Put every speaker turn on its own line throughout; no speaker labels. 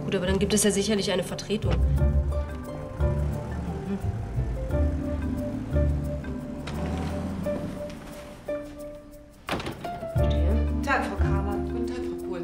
Gut, aber dann gibt es ja sicherlich eine Vertretung.
Guten Tag, Frau Kramer. Guten Tag, Frau Pohl.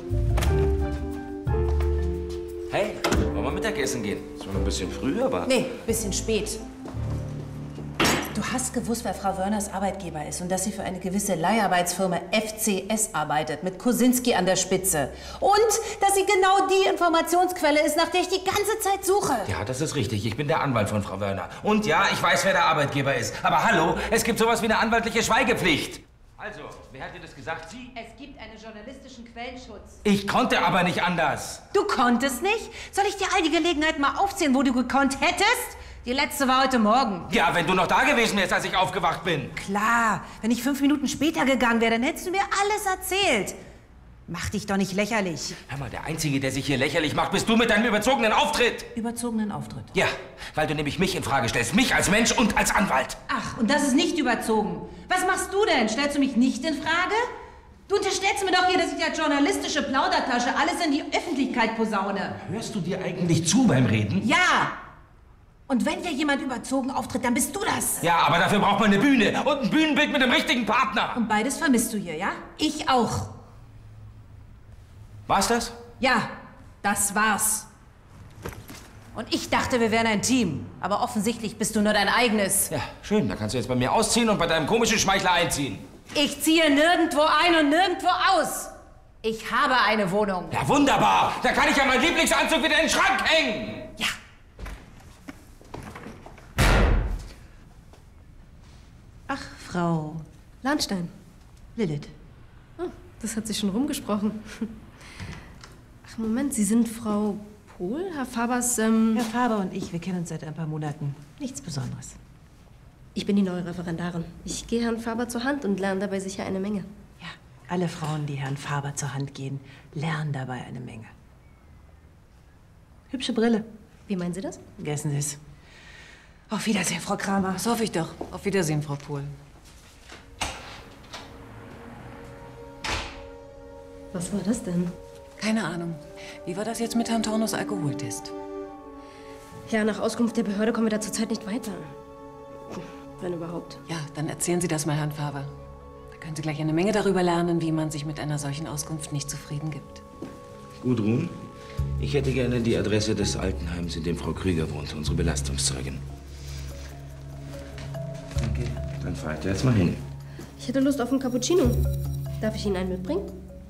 Hey, wollen wir Mittagessen gehen? Ist noch ein bisschen früh, aber...
Nee, bisschen spät. Du hast gewusst, wer Frau Wörners Arbeitgeber ist und dass sie für eine gewisse Leiharbeitsfirma FCS arbeitet, mit Kosinski an der Spitze. Und dass sie genau die Informationsquelle ist, nach der ich die ganze Zeit suche.
Ja, das ist richtig. Ich bin der Anwalt von Frau Wörner. Und ja, ich weiß, wer der Arbeitgeber ist. Aber hallo, es gibt sowas wie eine anwaltliche Schweigepflicht. Also, wer hat dir das gesagt? Sie?
Es gibt einen journalistischen Quellenschutz.
Ich konnte aber nicht anders.
Du konntest nicht? Soll ich dir all die Gelegenheiten mal aufzählen, wo du gekonnt hättest? Die letzte war heute Morgen.
Ja, wenn du noch da gewesen wärst, als ich aufgewacht bin.
Klar, wenn ich 5 Minuten später gegangen wäre, dann hättest du mir alles erzählt. Mach dich doch nicht lächerlich.
Hör mal, der Einzige, der sich hier lächerlich macht, bist du mit deinem überzogenen Auftritt.
Überzogenen Auftritt?
Ja, weil du nämlich mich in Frage stellst. Mich als Mensch und als Anwalt.
Ach, und das ist nicht überzogen. Was machst du denn? Stellst du mich nicht in Frage? Du unterstellst mir doch hier, dass ich als journalistische Plaudertasche alles in die Öffentlichkeit posaune.
Hörst du dir eigentlich zu beim Reden?
Ja! Und wenn hier jemand überzogen auftritt, dann bist du das.
Ja, aber dafür braucht man eine Bühne und ein Bühnenbild mit dem richtigen Partner.
Und beides vermisst du hier, ja? Ich auch.
War's das?
Ja, das war's. Und ich dachte, wir wären ein Team. Aber offensichtlich bist du nur dein eigenes.
Ja, schön. Da kannst du jetzt bei mir ausziehen und bei deinem komischen Schmeichler einziehen.
Ich ziehe nirgendwo ein und nirgendwo aus. Ich habe eine Wohnung.
Ja, wunderbar. Da kann ich ja meinen Lieblingsanzug wieder in den Schrank hängen.
Ja. Ach, Frau
Lahnstein.
Lilith.
Oh, das hat sich schon rumgesprochen. Ach, Moment, Sie sind Frau Pohl? Herr Fabers,
Herr Faber und ich, wir kennen uns seit ein paar Monaten. Nichts Besonderes.
Ich bin die neue Referendarin. Ich gehe Herrn Faber zur Hand und lerne dabei sicher eine Menge.
Ja, alle Frauen, die Herrn Faber zur Hand gehen, lernen dabei eine Menge. Hübsche Brille.
Wie meinen Sie das?
Vergessen Sie es. Auf Wiedersehen, Frau Kramer.
Das hoffe ich doch. Auf Wiedersehen, Frau Pohl.
Was war das denn?
Keine Ahnung. Wie war das jetzt mit Herrn Tornos Alkoholtest?
Ja, nach Auskunft der Behörde kommen wir da zurzeit nicht weiter. Wenn überhaupt.
Ja, dann erzählen Sie das mal Herrn Faber. Da können Sie gleich eine Menge darüber lernen, wie man sich mit einer solchen Auskunft nicht zufrieden gibt.
Gudrun, ich hätte gerne die Adresse des Altenheims, in dem Frau Krüger wohnt, unsere Belastungszeugin. Danke. Dann fahrt ihr jetzt mal hin.
Ich hätte Lust auf einen Cappuccino. Darf ich Ihnen einen mitbringen?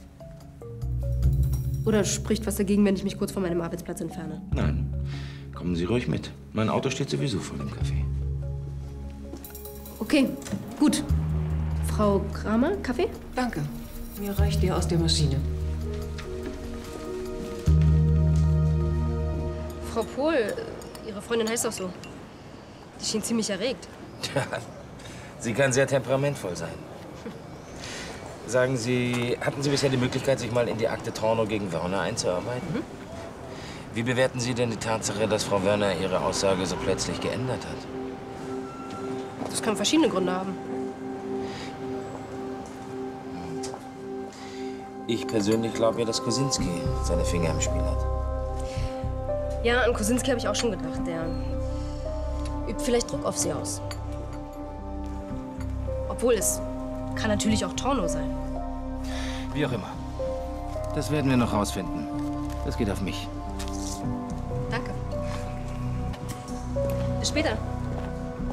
Oder spricht was dagegen, wenn ich mich kurz von meinem Arbeitsplatz entferne?
Nein, kommen Sie ruhig mit. Mein Auto steht sowieso vor dem Café.
Okay, gut. Frau Kramer, Kaffee?
Danke. Mir reicht der aus der Maschine.
Frau Pohl, Ihre Freundin heißt doch so. Die schien ziemlich erregt.
Tja, sie kann sehr temperamentvoll sein. Sagen Sie, hatten Sie bisher die Möglichkeit, sich mal in die Akte Tornow gegen Wörner einzuarbeiten?
Mhm.
Wie bewerten Sie denn die Tatsache, dass Frau Wörner ihre Aussage so plötzlich geändert hat?
Das kann verschiedene Gründe haben.
Ich persönlich glaube ja, dass Kosinski seine Finger im Spiel hat.
Ja, an Kosinski habe ich auch schon gedacht. Der übt vielleicht Druck auf sie aus. Obwohl, es kann natürlich auch Tornow sein.
Wie auch immer. Das werden wir noch rausfinden. Das geht auf mich.
Danke. Bis später.